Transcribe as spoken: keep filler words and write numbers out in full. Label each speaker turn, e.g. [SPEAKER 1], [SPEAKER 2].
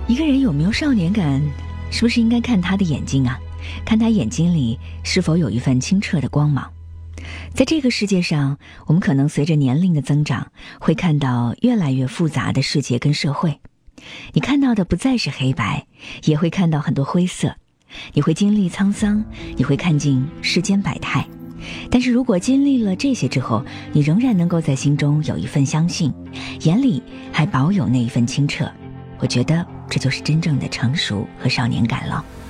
[SPEAKER 1] 一个人有没有少年感，是不是应该看他的眼睛啊？看他眼睛里是否有一份清澈的光芒。在这个世界上，我们可能随着年龄的增长，会看到越来越复杂的世界跟社会。你看到的不再是黑白，也会看到很多灰色。你会经历沧桑，你会看尽世间百态。但是如果经历了这些之后，你仍然能够在心中有一份相信，眼里还保有那一份清澈，我觉得这就是真正的成熟和少年感了。